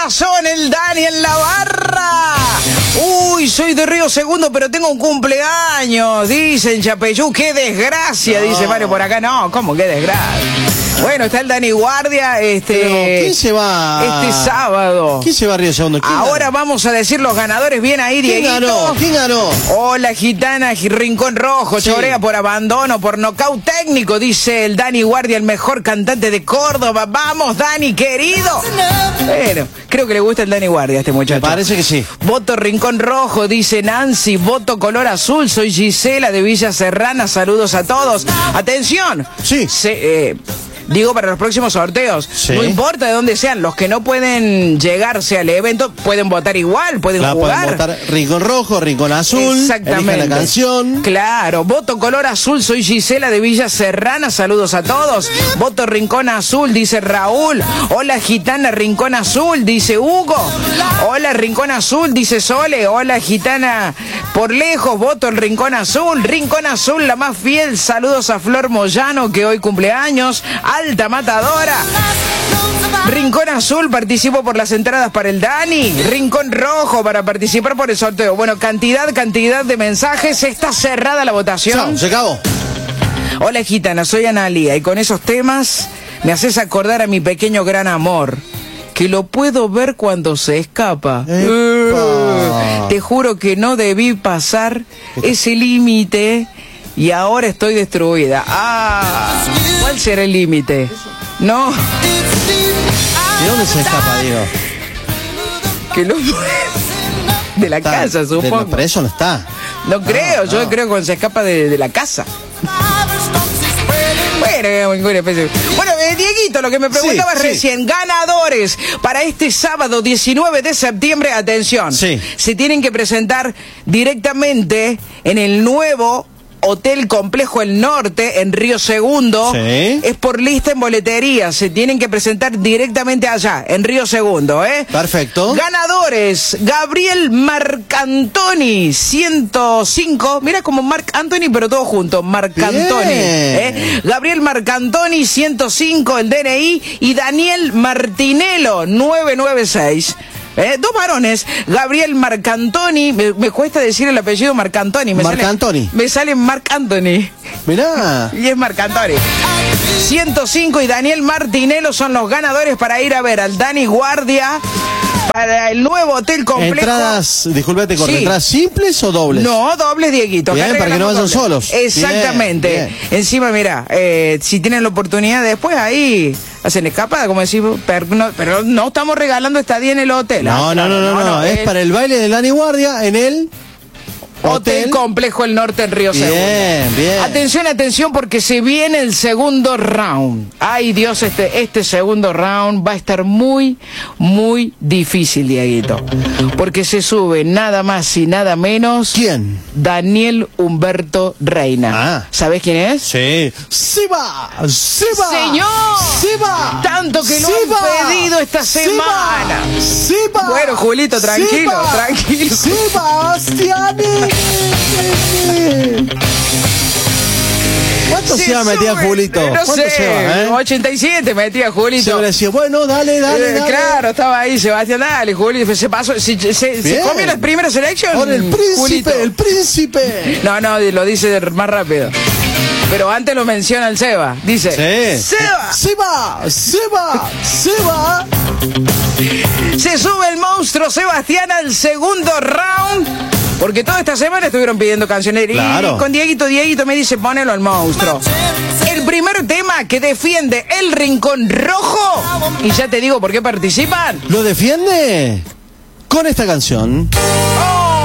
corazón, el Dani en la barra. Uy, soy de Río Segundo, pero tengo un cumpleaños, dicen Chapeyú. ¡Qué desgracia! No. Dice Mario por acá. No, ¿cómo qué desgracia? Bueno, está el Dani Guardia, ¿quién se va? Este sábado. ¿Quién se va a Río Segundo? Ahora vamos a decir los ganadores bien ahí, Dieguito. ¿Quién ganó? Hola, Gitana, Rincón Rojo, sí. Chorea por abandono, por nocaut técnico, dice el Dani Guardia, el mejor cantante de Córdoba. Vamos, Dani, querido. Bueno, creo que le gusta el Dani Guardia a este muchacho. Me parece que sí. Voto Rincón Rojo, dice Nancy. Voto color azul, soy Gisela de Villa Serrana. Saludos a todos. Atención. Sí. Digo, para los próximos sorteos, sí. No importa de dónde sean, los que no pueden llegarse al evento pueden votar igual, pueden jugar. Pueden votar Rincón Rojo, Rincón Azul. Exactamente. Elijan la canción. Claro, voto color azul, soy Gisela de Villa Serrana, saludos a todos. Voto Rincón Azul, dice Raúl. Hola, Gitana, Rincón Azul, dice Hugo. Hola, Rincón Azul, dice Sole. Hola, Gitana, por lejos, voto el Rincón Azul. Rincón Azul, la más fiel, saludos a Flor Moyano, que hoy cumpleaños. Alta matadora. Rincón Azul, participo por las entradas para el Dani. Rincón Rojo para participar por el sorteo. Bueno, cantidad de mensajes. Está cerrada la votación. Se acabó. Hola, Gitana, soy Analia y con esos temas me haces acordar a mi pequeño gran amor, que lo puedo ver cuando se escapa. Te juro que no debí pasar ese límite y ahora estoy destruida. ¿Cuál será el límite? No. ¿De dónde se escapa, Diego? Que lo... De la casa, supongo. Pero eso no está. No creo, yo creo que se escapa de la casa. Bueno, Dieguito, lo que me preguntaba recién, ganadores para este sábado 19 de septiembre, atención, se tienen que presentar directamente en el nuevo Hotel Complejo El Norte en Río Segundo. Es por lista en boletería, se tienen que presentar directamente allá, en Río Segundo, Perfecto. Ganadores: Gabriel Marcantoni, 105, mira como Marc Anthony, pero todo junto, Marcantoni. Gabriel Marcantoni, 105, el DNI, y Daniel Martinello, 996. Dos varones, Gabriel Marcantoni, me cuesta decir el apellido Marcantoni. Me sale Marc Anthony. Mirá. Y es Marcantoni. 105 y Daniel Martinello son los ganadores para ir a ver al Dani Guardia para el nuevo Hotel Complejo. Entradas, discúlpate, ¿entradas simples o dobles? No, dobles, Dieguito. Bien, para que no vayan solos. Exactamente. Bien. Encima, mira, si tienen la oportunidad después ahí hacen escapada, como decimos, pero no estamos regalando estadía en el hotel. No, es para el baile del Dani Guardia en el Hotel Complejo El Norte en Río Segundo. Bien. Atención, porque se viene el segundo round. Ay, Dios, este segundo round va a estar muy, muy difícil, Dieguito. Porque se sube nada más y nada menos. ¿Quién? Daniel Humberto Reina. ¿Sabés quién es? Sí. ¡Siba! ¡Señor! ¡Siba! Tanto que lo han pedido esta semana. ¡Siba! Bueno, Julito, tranquilo. ¡Sebastián! ¿Cuánto se metía Julito? No sé, 87 metía Julito. Se decía, bueno, dale. Claro, estaba ahí, Sebastián, dale, Julito. Se pasó, se comió la primera selección. Ahora el príncipe. No, lo dice más rápido. Pero antes lo menciona el Seba. Dice, Seba. Se sube el monstruo Sebastián al segundo round. Porque toda esta semana estuvieron pidiendo canciones. Claro. Y con Dieguito me dice, ponelo al monstruo. El primer tema que defiende el Rincón Rojo. Y ya te digo por qué participan. Lo defiende con esta canción.